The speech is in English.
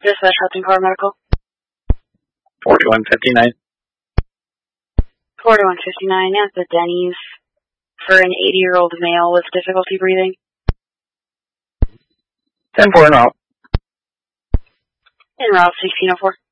Dispatch Hudson Car Medical. 4159. 4159 at the Denny's for an 80-year-old male with difficulty breathing. 10-4 en route. En route 1604.